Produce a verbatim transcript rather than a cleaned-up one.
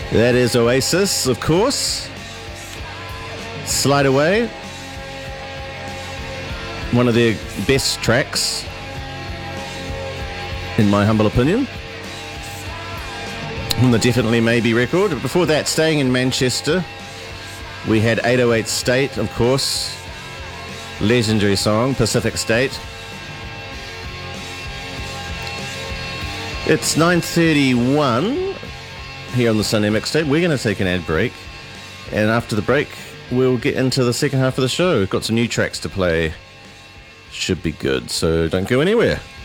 That is Oasis, of course. Slide Away. One of their best tracks, in my humble opinion, on the Definitely Maybe record. Before that, staying in Manchester, we had eight oh eight State, of course. Legendary song, Pacific State. It's nine thirty-one here on the Sunday Mixtape. We're going to take an ad break, and after the break, we'll get into the second half of the show. We've got some new tracks to play. Should be good, so don't go anywhere.